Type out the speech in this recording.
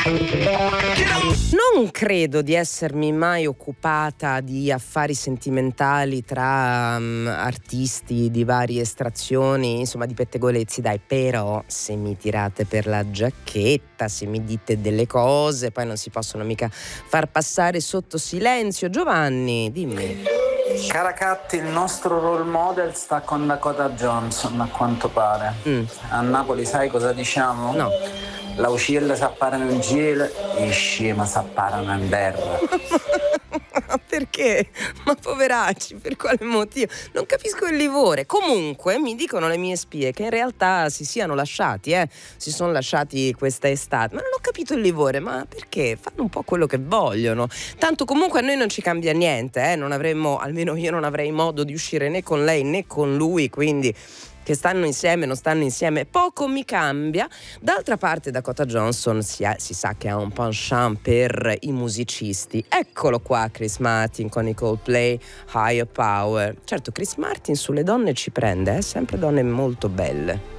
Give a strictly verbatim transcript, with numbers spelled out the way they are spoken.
Non credo di essermi mai occupata di affari sentimentali tra um, artisti di varie estrazioni, insomma di pettegolezzi, dai, però se mi tirate per la giacchetta, se mi dite delle cose, poi non si possono mica far passare sotto silenzio. Giovanni, dimmi. Cara Cat, il nostro role model sta con Dakota Johnson, a quanto pare. Mm. A Napoli sai cosa diciamo? No. La ucilla s'apparano in gelo e scema s'apparano in terra. Perché? Ma poveracci, per quale motivo? Non capisco il livore. Comunque mi dicono le mie spie che in realtà si siano lasciati, eh? Si sono lasciati questa estate. Ma non ho capito il livore, ma perché? Fanno un po' quello che vogliono. Tanto comunque a noi non ci cambia niente, eh? Non avremmo, almeno io non avrei modo di uscire né con lei né con lui, quindi che stanno insieme, non stanno insieme, poco mi cambia. D'altra parte Dakota Johnson si, ha, si sa che ha un penchant per i musicisti. Eccolo qua Chris Martin con i Coldplay, Higher Power. Certo, Chris Martin sulle donne ci prende, eh? Sempre donne molto belle.